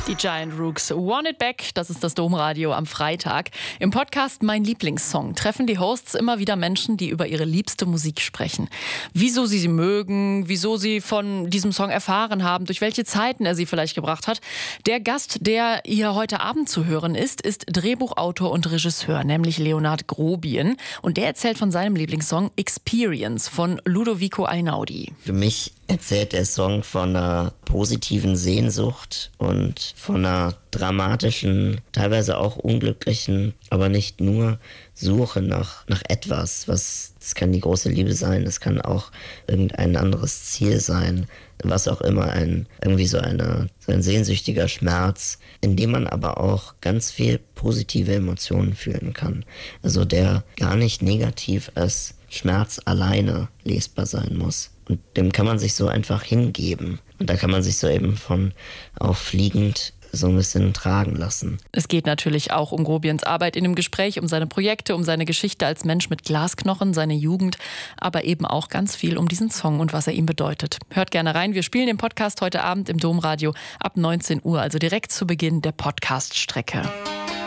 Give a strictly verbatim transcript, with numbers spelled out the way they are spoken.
Die Giant Rooks, Want It Back, das ist das Domradio am Freitag. Im Podcast Mein Lieblingssong treffen die Hosts immer wieder Menschen, die über ihre liebste Musik sprechen. Wieso sie sie mögen, wieso sie von diesem Song erfahren haben, durch welche Zeiten er sie vielleicht gebracht hat. Der Gast, der hier heute Abend zu hören ist, ist Drehbuchautor und Regisseur, nämlich Leonard Grobien. Und der erzählt von seinem Lieblingssong Experience von Ludovico Einaudi. Für mich erzählt der Song von einer positiven Sehnsucht und von einer dramatischen, teilweise auch unglücklichen, aber nicht nur Suche nach, nach etwas, was, das kann die große Liebe sein, es kann auch irgendein anderes Ziel sein, was auch immer, ein, irgendwie so, eine, so ein sehnsüchtiger Schmerz, in dem man aber auch ganz viel positive Emotionen fühlen kann. Also der gar nicht negativ als Schmerz alleine lesbar sein muss. Und dem kann man sich so einfach hingeben. Und da kann man sich so eben von auffliegend so ein bisschen tragen lassen. Es geht natürlich auch um Grobiens Arbeit in dem Gespräch, um seine Projekte, um seine Geschichte als Mensch mit Glasknochen, seine Jugend, aber eben auch ganz viel um diesen Song und was er ihm bedeutet. Hört gerne rein. Wir spielen den Podcast heute Abend im Domradio ab neunzehn Uhr, also direkt zu Beginn der Podcast-Strecke.